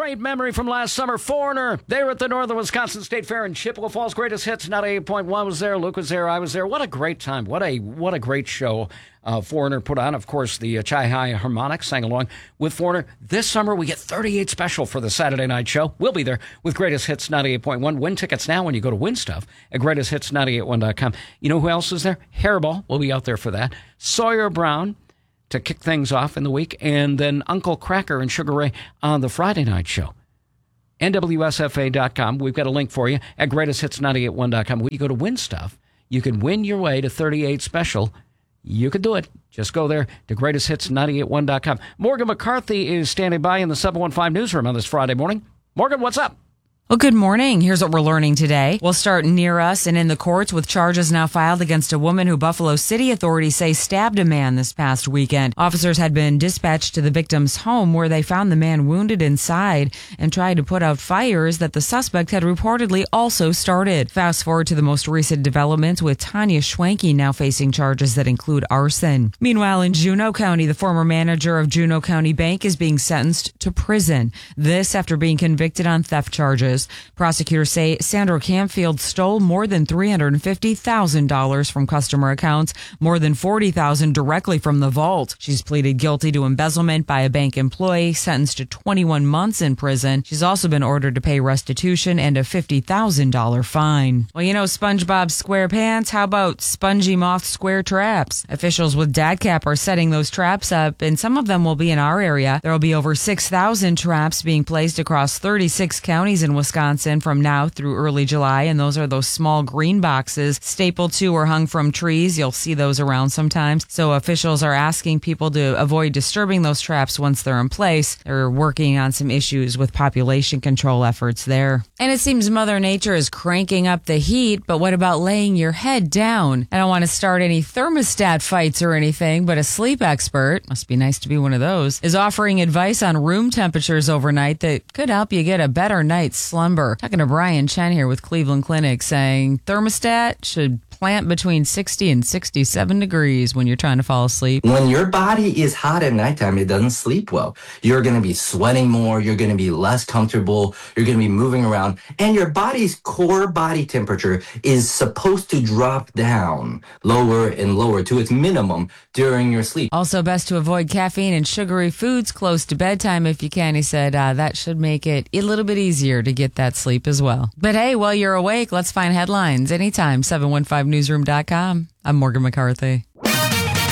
great memory from last summer. Foreigner. They were at the Northern Wisconsin State Fair in Chippewa Falls. Greatest Hits, 98.1 was there. Luke was there. I was there. What a great time. What a great show Foreigner put on. Of course, the Chi-Hi Harmonics sang along with Foreigner. This summer, we get 38 special for the Saturday night show. We'll be there with Greatest Hits 98.1. Win tickets now when you go to Win Stuff at greatesthits981.com. You know who else is there? Hairball will be out there for that. Sawyer Brown to kick things off in the week, and then Uncle Cracker and Sugar Ray on the Friday night show. NWSFA.com. We've got a link for you at greatesthits981.com. When you go to Win Stuff, you can win your way to 38 special. You can do it. Just go there to greatesthits981.com. Morgan McCarthy is standing by in the 715 newsroom on this Friday morning. Morgan, what's up? Well, good morning. Here's what we're learning today. We'll start near us and in the courts with charges now filed against a woman who Buffalo City authorities say stabbed a man this past weekend. Officers had been dispatched to the victim's home where they found the man wounded inside and tried to put out fires that the suspect had reportedly also started. Fast forward to the most recent developments with Tanya Schwanke now facing charges that include arson. Meanwhile, in Juneau County, the former manager of Juneau County Bank is being sentenced to prison. This after being convicted on theft charges. Prosecutors say Sandra Camfield stole more than $350,000 from customer accounts, more than $40,000 directly from the vault. She's pleaded guilty to embezzlement by a bank employee, sentenced to 21 months in prison. She's also been ordered to pay restitution and a $50,000 fine. Well, you know SpongeBob SquarePants? How about Spongy Moth Square Traps? Officials with DADCAP are setting those traps up, and some of them will be in our area. There will be over 6,000 traps being placed across 36 counties in Wisconsin from now through early July, and those are those small green boxes stapled to or hung from trees. You'll see those around sometimes. So officials are asking people to avoid disturbing those traps once they're in place. They're working on some issues with population control efforts there. And it seems Mother Nature is cranking up the heat, but what about laying your head down? I don't want to start any thermostat fights or anything, but a sleep expert, must be nice to be one of those, is offering advice on room temperatures overnight that could help you get a better night's slumber. Talking to Brian Chen here with Cleveland Clinic saying thermostat should plant between 60 and 67 degrees when you're trying to fall asleep. When your body is hot at nighttime, it doesn't sleep well. You're going to be sweating more. You're going to be less comfortable. You're going to be moving around. And your body's core body temperature is supposed to drop down lower and lower to its minimum during your sleep. Also, best to avoid caffeine and sugary foods close to bedtime if you can. He said that should make it a little bit easier to get that sleep as well. But hey, while you're awake, let's find headlines anytime. 715newsroom.com. I'm Morgan McCarthy.